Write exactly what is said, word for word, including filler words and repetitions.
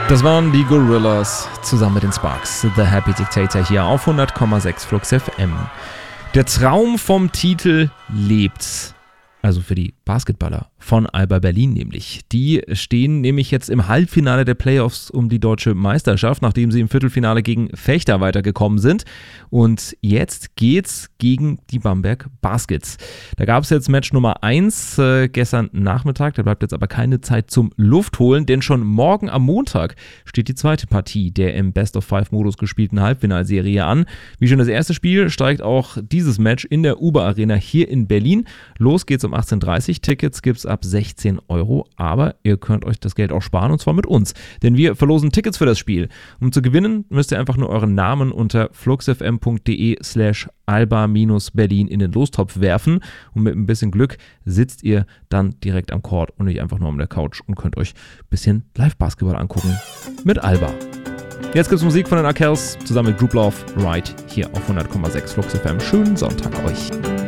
Das waren die Gorillas zusammen mit den Sparks. The Happy Dictator hier auf hundert Komma sechs Flux F M. Der Traum vom Titel lebt. Also für die Basketballer von Alba Berlin nämlich. Die stehen nämlich jetzt im Halbfinale der Playoffs um die deutsche Meisterschaft, nachdem sie im Viertelfinale gegen Fechter weitergekommen sind. Und jetzt geht's gegen die Bamberg Baskets. Da gab es jetzt Match Nummer eins äh, gestern Nachmittag. Da bleibt jetzt aber keine Zeit zum Luftholen, denn schon morgen am Montag steht die zweite Partie der im Best-of-Five-Modus gespielten Halbfinalserie an. Wie schon das erste Spiel steigt auch dieses Match in der Uber Arena hier in Berlin. Los geht's um achtzehn Uhr dreißig. Tickets gibt's ab sechzehn Euro, aber ihr könnt euch das Geld auch sparen und zwar mit uns, denn wir verlosen Tickets für das Spiel. Um zu gewinnen, müsst ihr einfach nur euren Namen unter fluxfm.de slash alba-berlin in den Lostopf werfen und mit ein bisschen Glück sitzt ihr dann direkt am Court und nicht einfach nur an der Couch und könnt euch ein bisschen Live-Basketball angucken mit Alba. Jetzt gibt's Musik von den Arkells zusammen mit Group Love, right hier auf hundert Komma sechs Flux F M. Schönen Sonntag euch.